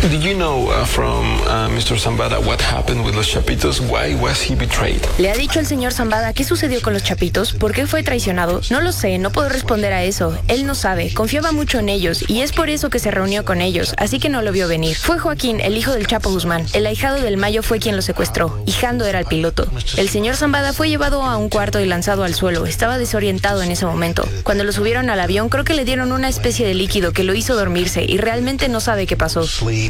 Did you know from Mr. Zambada what happened with los Chapitos? Why was he betrayed? ¿Le ha dicho el señor Zambada qué sucedió con los Chapitos? ¿Por qué fue traicionado? No lo sé, no puedo responder a eso. Él no sabe, confiaba mucho en ellos y es por eso que se reunió con ellos, así que no lo vio venir. Fue Joaquín, el hijo del Chapo Guzmán. El ahijado del Mayo fue quien lo secuestró y Jando era el piloto. El señor Zambada fue llevado a un cuarto y lanzado al suelo. Estaba desorientado en ese momento. Cuando lo subieron al avión, creo que le dieron una especie de líquido que lo hizo dormirse y realmente no sabe qué pasó.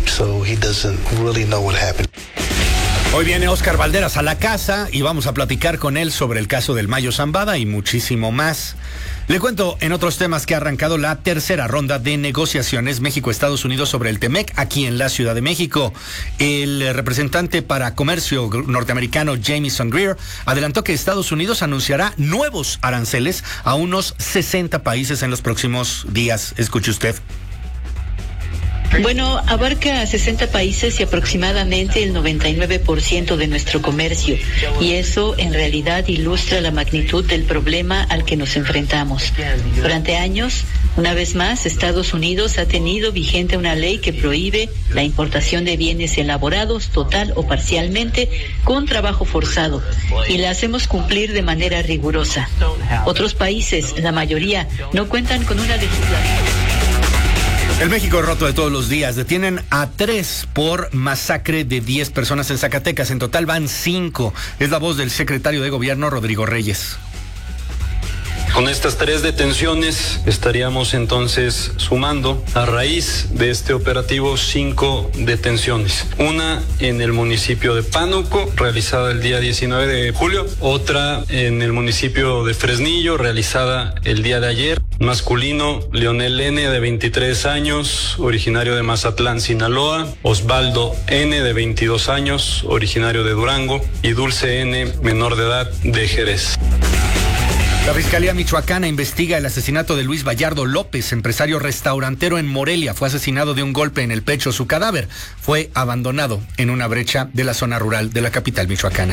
Hoy viene Oscar Valderas a la casa y vamos a platicar con él sobre el caso del Mayo Zambada y muchísimo más. Le cuento en otros temas que ha arrancado la tercera ronda de negociaciones México-Estados Unidos sobre el TEMEC aquí en la Ciudad de México. El representante para comercio norteamericano Jamieson Greer adelantó que Estados Unidos anunciará nuevos aranceles a unos 60 países en los próximos días. Escuche usted. Bueno, abarca a 60 países y aproximadamente el 99% de nuestro comercio, y eso en realidad ilustra la magnitud del problema al que nos enfrentamos. Durante años, una vez más, Estados Unidos ha tenido vigente una ley que prohíbe la importación de bienes elaborados total o parcialmente con trabajo forzado, y la hacemos cumplir de manera rigurosa. Otros países, la mayoría, no cuentan con una legislación. El México roto de todos los días. Detienen a 3 por masacre de 10 personas en Zacatecas. En total van 5. Es la voz del secretario de Gobierno, Rodrigo Reyes. Con estas 3 detenciones estaríamos entonces sumando a raíz de este operativo 5 detenciones. Una en el municipio de Pánuco, realizada el día 19 de julio. Otra en el municipio de Fresnillo, realizada el día de ayer. Masculino, Leonel N., de 23 años, originario de Mazatlán, Sinaloa. Osvaldo N., de 22 años, originario de Durango. Y Dulce N., menor de edad, de Jerez. La Fiscalía Michoacana investiga el asesinato de Luis Vallardo López, empresario restaurantero en Morelia. Fue asesinado de un golpe en el pecho. Su cadáver fue abandonado en una brecha de la zona rural de la capital michoacana.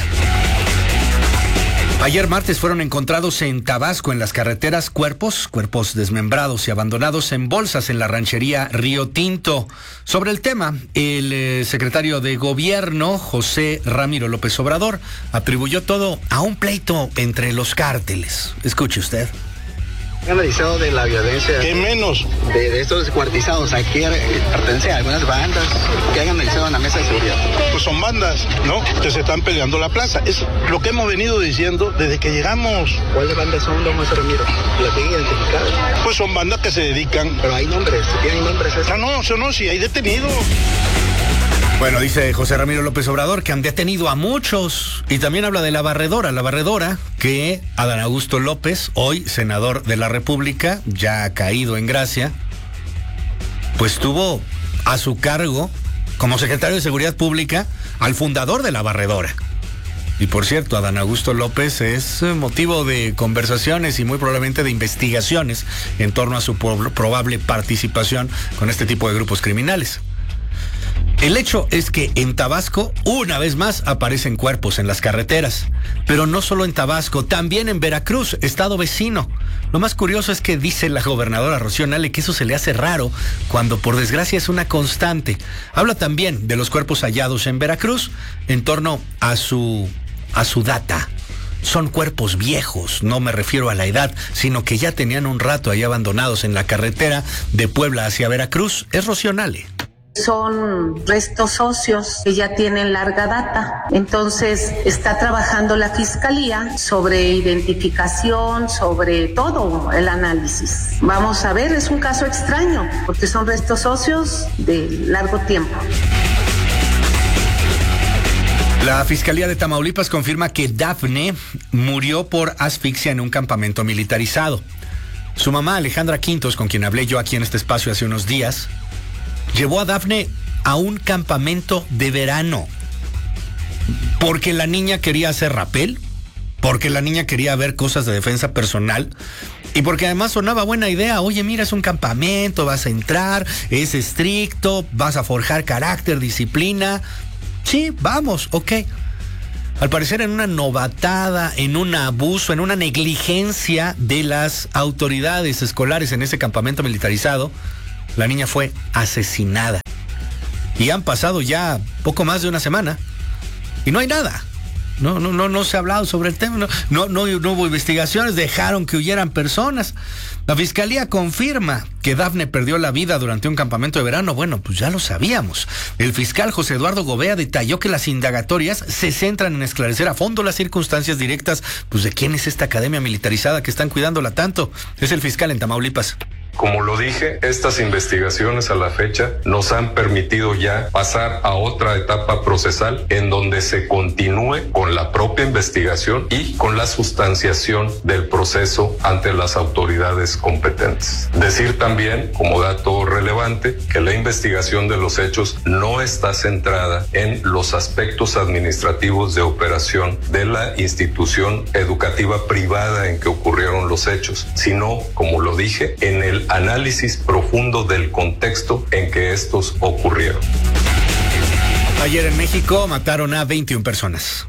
Ayer martes fueron encontrados en Tabasco, en las carreteras, cuerpos desmembrados y abandonados en bolsas en la ranchería Río Tinto. Sobre el tema, el secretario de Gobierno, José Ramiro López Obrador, atribuyó todo a un pleito entre los cárteles. Escuche usted. ¿Qué han analizado de la violencia? ¿Qué menos? De estos descuartizados, ¿a qué pertenece a algunas bandas que han analizado en la mesa de seguridad? Pues son bandas, ¿no? Que se están peleando la plaza. Es lo que hemos venido diciendo desde que llegamos. ¿Cuáles bandas son, don José Ramiro? ¿La tienen identificada? Pues son bandas que se dedican. Pero hay nombres, ¿tienen nombres? No, sí hay detenidos. Bueno, dice José Ramiro López Obrador que han detenido a muchos y también habla de la barredora que Adán Augusto López, hoy senador de la República, ya ha caído en gracia, pues tuvo a su cargo como secretario de Seguridad Pública al fundador de la barredora. Y por cierto, Adán Augusto López es motivo de conversaciones y muy probablemente de investigaciones en torno a su probable participación con este tipo de grupos criminales. El hecho es que en Tabasco, una vez más, aparecen cuerpos en las carreteras. Pero no solo en Tabasco, también en Veracruz, estado vecino. Lo más curioso es que dice la gobernadora Rocío Nale que eso se le hace raro cuando por desgracia es una constante. Habla también de los cuerpos hallados en Veracruz en torno a su data. Son cuerpos viejos, no me refiero a la edad, sino que ya tenían un rato ahí abandonados en la carretera de Puebla hacia Veracruz. Es Rocío Nale. Son restos óseos que ya tienen larga data. Entonces está trabajando la Fiscalía sobre identificación, sobre todo el análisis. Vamos a ver, es un caso extraño porque son restos óseos de largo tiempo. La Fiscalía de Tamaulipas confirma que Dafne murió por asfixia en un campamento militarizado. Su mamá, Alejandra Quintos, con quien hablé yo aquí en este espacio hace unos días, llevó a Dafne a un campamento de verano porque la niña quería hacer rapel, porque la niña quería ver cosas de defensa personal y porque además sonaba buena idea. Oye, mira, es un campamento, vas a entrar, es estricto, vas a forjar carácter, disciplina. Sí, vamos, ok. Al parecer en una novatada, en un abuso, en una negligencia de las autoridades escolares en ese campamento militarizado, la niña fue asesinada. y han pasado ya poco más de una semana y no hay nada. No se ha hablado sobre el tema, no hubo investigaciones, dejaron que huyeran personas. La fiscalía confirma que Dafne perdió la vida durante un campamento de verano. Bueno, pues ya lo sabíamos. El fiscal José Eduardo Gobea detalló que las indagatorias se centran en esclarecer a fondo las circunstancias directas, pues de quién es esta academia militarizada que están cuidándola tanto. Es el fiscal en Tamaulipas. Como lo dije, estas investigaciones a la fecha nos han permitido ya pasar a otra etapa procesal en donde se continúe con la propia investigación y con la sustanciación del proceso ante las autoridades competentes. Decir también, como dato relevante, que la investigación de los hechos no está centrada en los aspectos administrativos de operación de la institución educativa privada en que ocurrieron los hechos, sino, como lo dije, en el análisis profundo del contexto en que estos ocurrieron. Ayer en México mataron a 21 personas.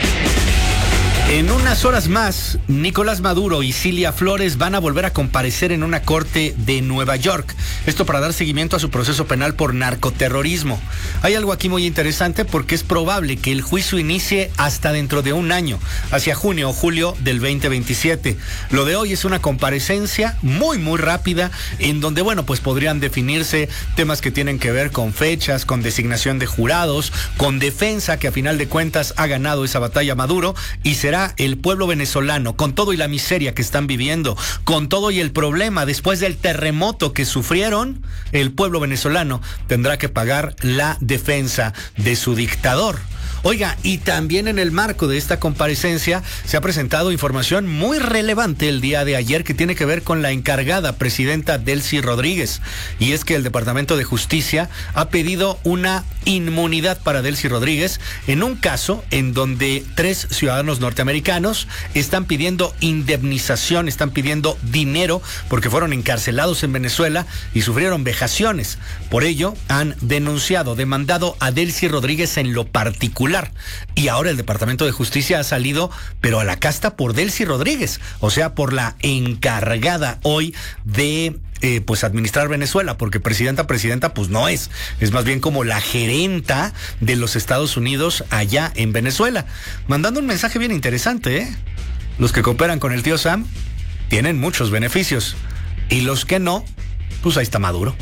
En unas horas más, Nicolás Maduro y Cilia Flores van a volver a comparecer en una corte de Nueva York. Esto para dar seguimiento a su proceso penal por narcoterrorismo. Hay algo aquí muy interesante porque es probable que el juicio inicie hasta dentro de un año, hacia junio o julio del 2027. Lo de hoy es una comparecencia muy rápida en donde, bueno, pues podrían definirse temas que tienen que ver con fechas, con designación de jurados, con defensa, que a final de cuentas ha ganado esa batalla Maduro, y será el pueblo venezolano, con todo y la miseria que están viviendo, con todo y el problema después del terremoto que sufrieron, el pueblo venezolano tendrá que pagar la defensa de su dictador. Oiga, y también en el marco de esta comparecencia se ha presentado información muy relevante el día de ayer que tiene que ver con la encargada presidenta Delcy Rodríguez. Y es que el Departamento de Justicia ha pedido una inmunidad para Delcy Rodríguez en un caso en donde 3 ciudadanos norteamericanos están pidiendo indemnización, están pidiendo dinero porque fueron encarcelados en Venezuela y sufrieron vejaciones. Por ello, han demandado a Delcy Rodríguez en lo particular. Y ahora el Departamento de Justicia ha salido, pero a la casta por Delcy Rodríguez, o sea, por la encargada hoy de pues administrar Venezuela, porque presidenta pues no es más bien como la gerenta de los Estados Unidos allá en Venezuela, mandando un mensaje bien interesante, Los que cooperan con el tío Sam tienen muchos beneficios y los que no, pues ahí está Maduro.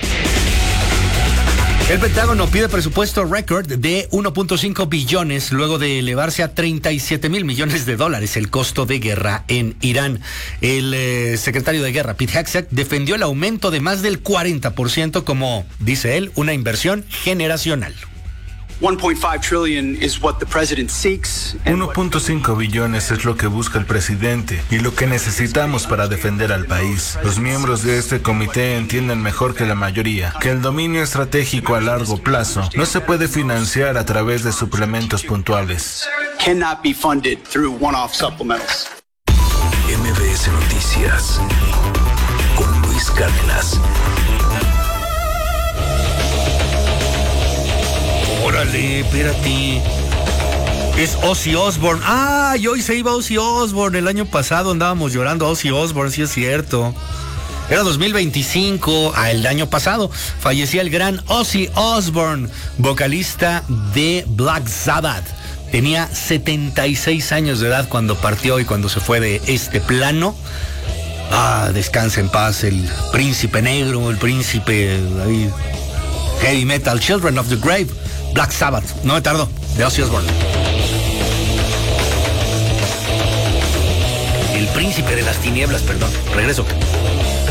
El Pentágono pide presupuesto récord de 1.5 billones luego de elevarse a 37 mil millones de dólares el costo de guerra en Irán. El secretario de Guerra, Pete Hegseth, defendió el aumento de más del 40% como, dice él, una inversión generacional. 1.5 billones es lo que busca el presidente y lo que necesitamos para defender al país. Los miembros de este comité entienden mejor que la mayoría que el dominio estratégico a largo plazo no se puede financiar a través de suplementos puntuales. MBS Noticias con Luis Cárdenas. Órale, espérate. Es Ozzy Osbourne. Y hoy se iba Ozzy Osbourne. El año pasado andábamos llorando a Ozzy Osbourne, sí es cierto. Era 2025, el año pasado, fallecía el gran Ozzy Osbourne, vocalista de Black Sabbath. Tenía 76 años de edad cuando partió y cuando se fue de este plano. Descansa en paz el príncipe negro, el príncipe heavy metal, Children of the Grave. Black Sabbath, no me tardo, de Ozzy Osbourne. El príncipe de las tinieblas, perdón. Regreso.